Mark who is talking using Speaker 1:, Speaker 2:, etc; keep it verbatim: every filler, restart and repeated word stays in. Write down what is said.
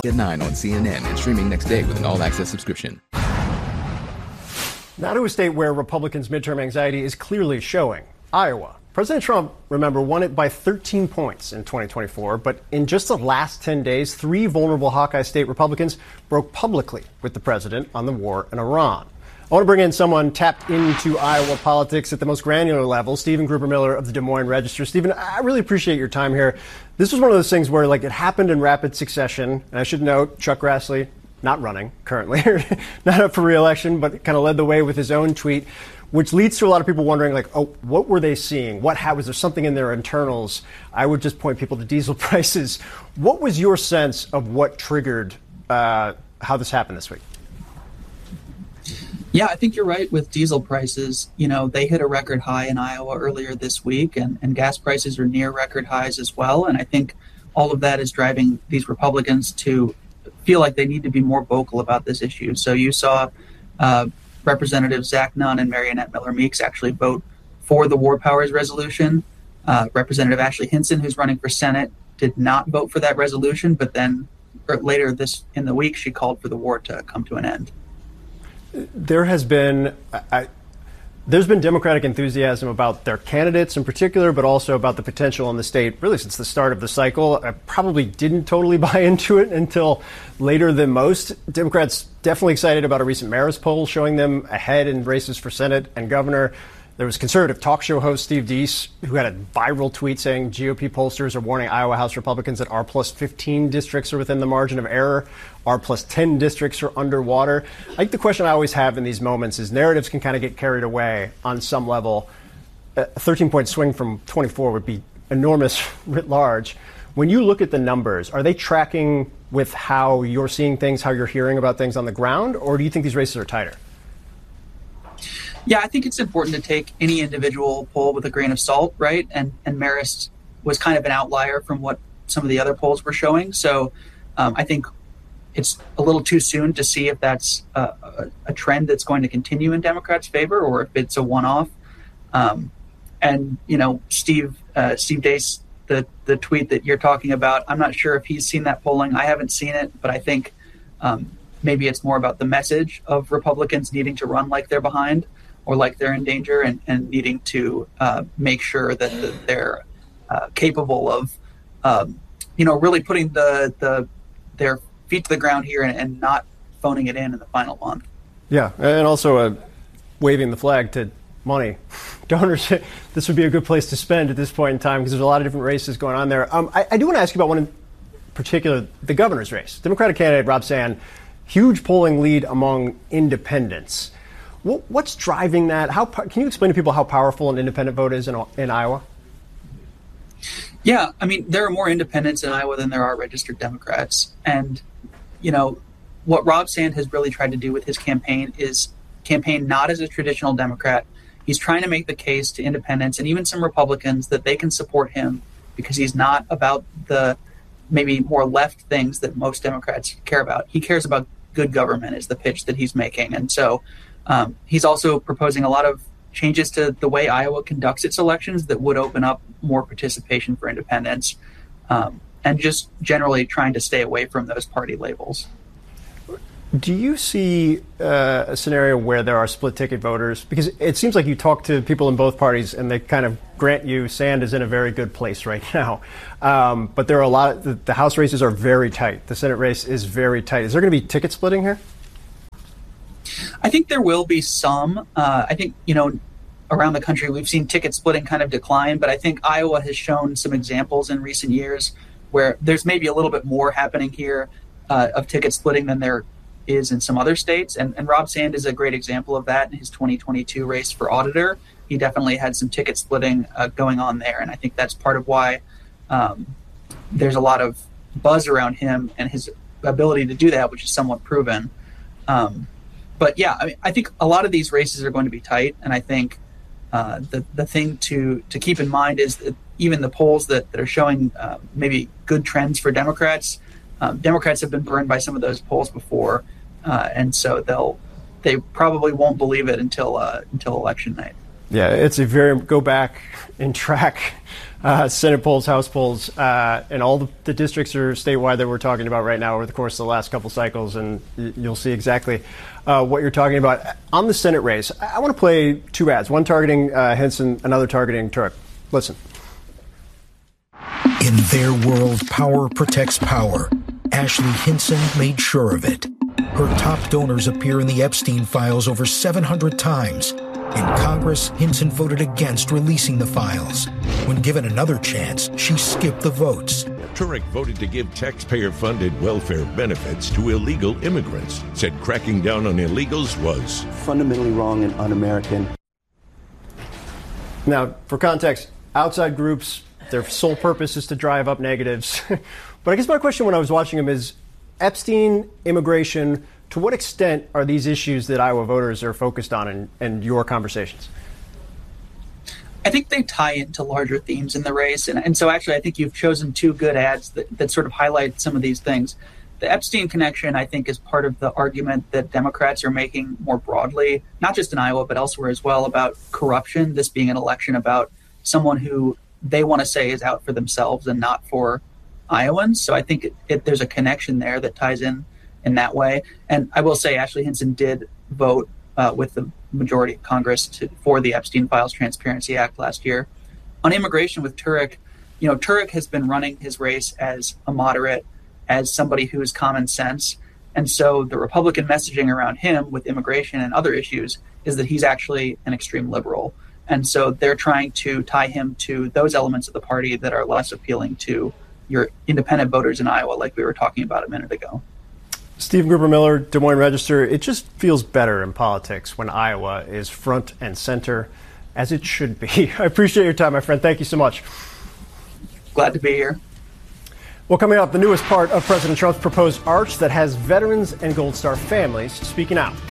Speaker 1: At nine on C N N and streaming next day with an all-access subscription.
Speaker 2: Now to a state where Republicans' midterm anxiety is clearly showing, Iowa. President Trump, remember, won it by thirteen points in twenty twenty-four, but in just the last ten days, three vulnerable Hawkeye State Republicans broke publicly with the president on the war in Iran. I want to bring in someone tapped into Iowa politics at the most granular level, Stephen Gruber Miller of the Des Moines Register. Stephen, I really appreciate your time here. This was one of those things where, like, it happened in rapid succession. And I should note, Chuck Grassley, not running currently, not up for re-election, but kind of led the way with his own tweet, which leads to a lot of people wondering, like, oh, what were they seeing? What how, was there something in their internals? I would just point people to diesel prices. What was your sense of what triggered uh, how this happened this week?
Speaker 3: Yeah, I think you're right with diesel prices. You know, they hit a record high in Iowa earlier this week, and, and gas prices are near record highs as well. And I think all of that is driving these Republicans to feel like they need to be more vocal about this issue. So you saw uh, Representatives Zach Nunn and Mariannette Miller Meeks actually vote for the War Powers resolution. Uh, Representative Ashley Hinson, who's running for Senate, did not vote for that resolution, but then or later this in the week, she called for the war to come to an end.
Speaker 2: There has been, I, there's been Democratic enthusiasm about their candidates in particular, but also about the potential in the state, really since the start of the cycle. I probably didn't totally buy into it until later than most. Democrats definitely excited about a recent Marist poll showing them ahead in races for Senate and governor. There was conservative talk show host Steve Deese, who had a viral tweet saying G O P pollsters are warning Iowa House Republicans that R plus fifteen districts are within the margin of error. R plus ten districts are underwater. I think the question I always have in these moments is narratives can kind of get carried away on some level. A thirteen-point swing from twenty-four would be enormous writ large. When you look at the numbers, are they tracking with how you're seeing things, how you're hearing about things on the ground, or do you think these races are tighter?
Speaker 3: Yeah, I think it's important to take any individual poll with a grain of salt, right? And and Marist was kind of an outlier from what some of the other polls were showing. So um, I think it's a little too soon to see if that's a, a, a trend that's going to continue in Democrats' favor or if it's a one-off. Um, and, you know, Steve uh, Steve Deese, the, the tweet that you're talking about, I'm not sure if he's seen that polling. I haven't seen it, but I think um, maybe it's more about the message of Republicans needing to run like they're behind or like they're in danger and, and needing to uh, make sure that the, they're uh, capable of, um, you know, really putting the, the their feet to the ground here and, and not phoning it in in the final month.
Speaker 2: Yeah, and also uh, waving the flag to money. Donors, this would be a good place to spend at this point in time because there's a lot of different races going on there. Um, I, I do want to ask you about one in particular, the governor's race. Democratic candidate Rob Sand, huge polling lead among independents. What's driving that? How can you explain to people how powerful an independent vote is in, in Iowa?
Speaker 3: Yeah, I mean, there are more independents in Iowa than there are registered Democrats. And, you know, what Rob Sand has really tried to do with his campaign is campaign not as a traditional Democrat. He's trying to make the case to independents and even some Republicans that they can support him because he's not about the maybe more left things that most Democrats care about. He cares about good government is the pitch that he's making. And so Um, he's also proposing a lot of changes to the way Iowa conducts its elections that would open up more participation for independents um, and just generally trying to stay away from those party labels.
Speaker 2: Do you see uh, a scenario where there are split ticket voters? Because it seems like you talk to people in both parties and they kind of grant you Sand is in a very good place right now. Um, but there are a lot of the, the House races are very tight. The Senate race is very tight. Is there going to be ticket splitting here?
Speaker 3: I think there will be some. Uh, I think, you know, around the country, we've seen ticket splitting kind of decline, but I think Iowa has shown some examples in recent years where there's maybe a little bit more happening here uh, of ticket splitting than there is in some other states. And, and Rob Sand is a great example of that in his twenty twenty-two race for auditor. He definitely had some ticket splitting uh, going on there. And I think that's part of why um, there's a lot of buzz around him and his ability to do that, which is somewhat proven. Um, But yeah, I mean, I think a lot of these races are going to be tight, and I think uh, the the thing to to keep in mind is that even the polls that, that are showing uh, maybe good trends for Democrats, um, Democrats have been burned by some of those polls before, uh, and so they'll they probably won't believe it until uh, until election night.
Speaker 2: Yeah, it's a very go back and track uh, Senate polls, House polls, uh, and all the, the districts are statewide that we're talking about right now over the course of the last couple cycles, and y- you'll see exactly uh, what you're talking about. On the Senate race, I, I want to play two ads, one targeting uh, Hinson, another targeting Turek. Listen.
Speaker 4: In their world, power protects power. Ashley Hinson made sure of it. Her top donors appear in the Epstein files over seven hundred times. In Congress, Hinson voted against releasing the files. When given another chance, she skipped the votes.
Speaker 5: Turek voted to give taxpayer-funded welfare benefits to illegal immigrants, said cracking down on illegals was
Speaker 6: fundamentally wrong and un-American.
Speaker 2: Now, for context, outside groups, their sole purpose is to drive up negatives. But I guess my question when I was watching him is, Epstein, immigration, to what extent are these issues that Iowa voters are focused on in, in your conversations?
Speaker 3: I think they tie into larger themes in the race. And, and so actually, I think you've chosen two good ads that, that sort of highlight some of these things. The Epstein connection, I think, is part of the argument that Democrats are making more broadly, not just in Iowa, but elsewhere as well, about corruption, this being an election about someone who they want to say is out for themselves and not for Iowans. So I think it, it, there's a connection there that ties in in that way. And I will say Ashley Hinson did vote uh, with the majority of Congress to, for the Epstein Files Transparency Act last year. On immigration with Turek, you know, Turek has been running his race as a moderate, as somebody who is common sense. And so the Republican messaging around him with immigration and other issues is that he's actually an extreme liberal. And so they're trying to tie him to those elements of the party that are less appealing to your independent voters in Iowa, like we were talking about a minute ago.
Speaker 2: Steve Gruber Miller, Des Moines Register. It just feels better in politics when Iowa is front and center, as it should be. I appreciate your time, my friend. Thank you so much.
Speaker 3: Glad to be here.
Speaker 2: Well, coming up, the newest part of President Trump's proposed arch that has veterans and Gold Star families speaking out.